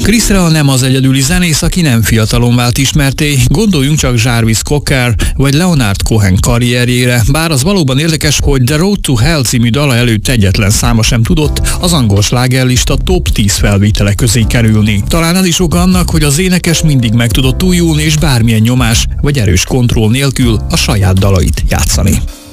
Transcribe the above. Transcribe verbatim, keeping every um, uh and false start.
Chris Rea nem az egyedüli zenész, aki nem fiatalon vált ismerté, gondoljunk csak Jarvis Cocker vagy Leonard Cohen karrierjére, bár az valóban érdekes, hogy The Road to Hell című dala előtt egyetlen száma sem tudott az angol slágerlista top tíz felvétele közé kerülni. Talán az is oka annak, hogy az énekes mindig meg tudott újulni és bármilyen nyomás vagy erős kontroll nélkül a saját dalait játszani.